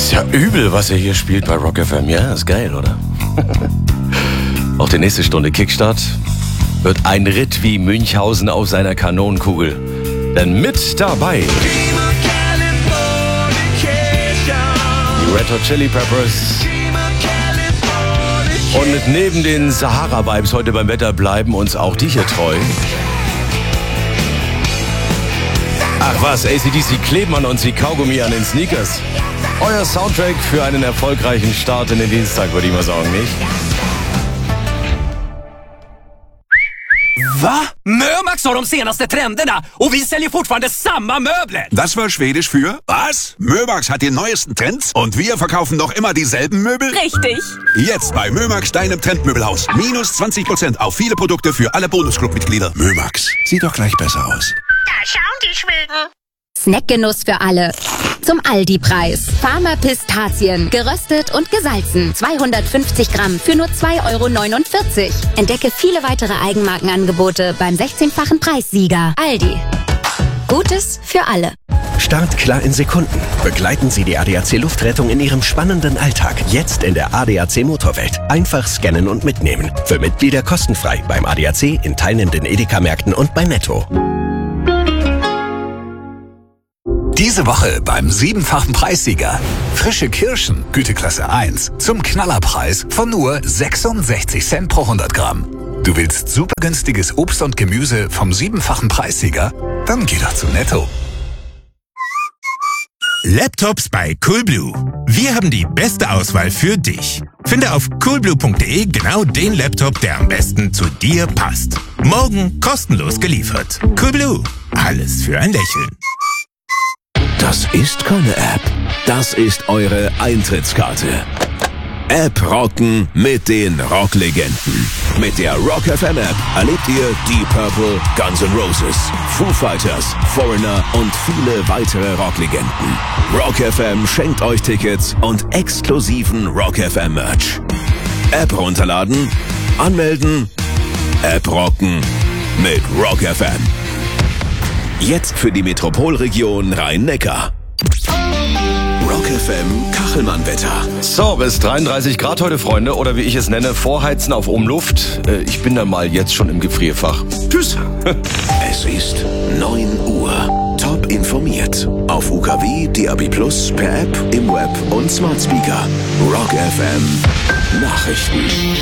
Ist ja übel, was er hier spielt bei Rock FM. Ja, ist geil, oder? Auch die nächste Stunde Kickstart wird ein Ritt wie Münchhausen auf seiner Kanonenkugel. Denn mit dabei die Red Hot Chili Peppers. Und neben den Sahara-Vibes heute beim Wetter bleiben uns auch die hier treu. Ach was, AC/DC kleben an uns wie Kaugummi an den Sneakers. Euer Soundtrack för einen erfolgreichen Start in den Dienstag, würde ich mal sagen, nicht? Va? Mömax har de senaste trenderna och vi säljer fortfarande samma möbler. Das war Schwedisch für was? Mömax hat die neuesten Trends und wir verkaufen noch immer dieselben Möbel? Richtig. Jetzt bei Mömax, deinem Trendmöbelhaus. Minus 20% auf viele Produkte für alle Bonusclub-Mitglieder. Mömax, sieht doch gleich besser aus. Da schauen die Schweden. Snackgenuss für alle. Zum Aldi-Preis. Farmer Pistazien. Geröstet und gesalzen. 250 Gramm für nur 2,49 €. Entdecke viele weitere Eigenmarkenangebote beim 16-fachen Preissieger. Aldi. Gutes für alle. Startklar in Sekunden. Begleiten Sie die ADAC Luftrettung in Ihrem spannenden Alltag. Jetzt in der ADAC Motorwelt. Einfach scannen und mitnehmen. Für Mitglieder kostenfrei beim ADAC, in teilnehmenden Edeka-Märkten und bei Netto. Diese Woche beim 7-fachen Preissieger. Frische Kirschen, Güteklasse 1, zum Knallerpreis von nur 66 Cent pro 100 Gramm. Du willst super günstiges Obst und Gemüse vom 7-fachen Preissieger? Dann geh doch zu Netto. Laptops bei Coolblue. Wir haben die beste Auswahl für dich. Finde auf coolblue.de genau den Laptop, der am besten zu dir passt. Morgen kostenlos geliefert. Coolblue. Alles für ein Lächeln. Das ist keine App. Das ist eure Eintrittskarte. App rocken mit den Rocklegenden. Mit der Rock FM App erlebt ihr Deep Purple, Guns N' Roses, Foo Fighters, Foreigner und viele weitere Rocklegenden. Rock FM schenkt euch Tickets und exklusiven Rock FM Merch. App runterladen, anmelden, App rocken mit Rock FM. Jetzt für die Metropolregion Rhein-Neckar. Rock FM Kachelmann-Wetter. So, bis 33 Grad heute, Freunde. Oder wie ich es nenne, Vorheizen auf Umluft. Ich bin dann mal jetzt schon im Gefrierfach. Tschüss. Es ist 9 Uhr. Top informiert. Auf UKW, DAB+, per App, im Web und Smart Speaker. Rock FM Nachrichten.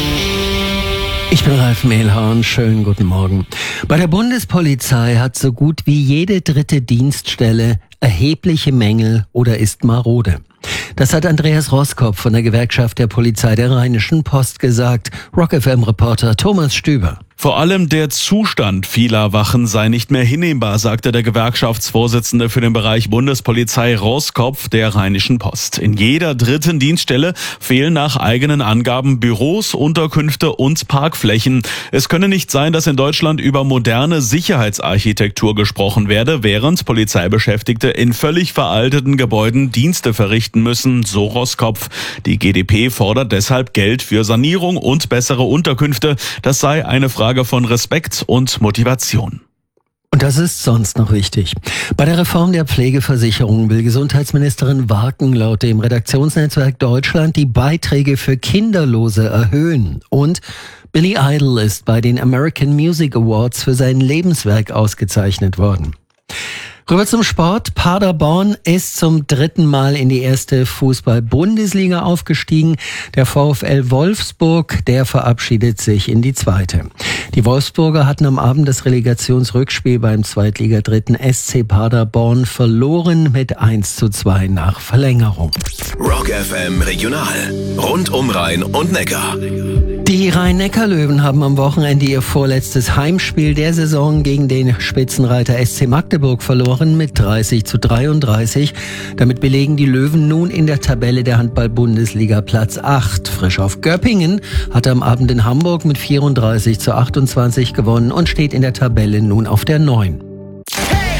Ich bin Ralf Mehlhorn, schönen guten Morgen. Bei der Bundespolizei hat so gut wie jede dritte Dienststelle erhebliche Mängel oder ist marode. Das hat Andreas Roskopf von der Gewerkschaft der Polizei der Rheinischen Post gesagt. Rock FM-Reporter Thomas Stüber. Vor allem der Zustand vieler Wachen sei nicht mehr hinnehmbar, sagte der Gewerkschaftsvorsitzende für den Bereich Bundespolizei Roskopf der Rheinischen Post. In jeder dritten Dienststelle fehlen nach eigenen Angaben Büros, Unterkünfte und Parkflächen. Es könne nicht sein, dass in Deutschland über moderne Sicherheitsarchitektur gesprochen werde, während Polizeibeschäftigte in völlig veralteten Gebäuden Dienste verrichten müssen, so Roskopf. Die GdP fordert deshalb Geld für Sanierung und bessere Unterkünfte. Das sei eine Frage von Respekt und Motivation. Und das ist sonst noch wichtig. Bei der Reform der Pflegeversicherung will Gesundheitsministerin Warken laut dem Redaktionsnetzwerk Deutschland die Beiträge für Kinderlose erhöhen. Und Billy Idol ist bei den American Music Awards für sein Lebenswerk ausgezeichnet worden. Rüber zum Sport. Paderborn ist zum 3. Mal in die erste Fußball-Bundesliga aufgestiegen. Der VfL Wolfsburg, der verabschiedet sich in die 2. Die Wolfsburger hatten am Abend das Relegationsrückspiel beim Zweitliga-Dritten SC Paderborn verloren mit 1:2 nach Verlängerung. Rock FM Regional. Rund um Rhein und Neckar. Die Rhein-Neckar-Löwen haben am Wochenende ihr vorletztes Heimspiel der Saison gegen den Spitzenreiter SC Magdeburg verloren mit 30:33. Damit belegen die Löwen nun in der Tabelle der Handball-Bundesliga Platz 8. Frisch auf Göppingen hat am Abend in Hamburg mit 34:28 gewonnen und steht in der Tabelle nun auf der 9.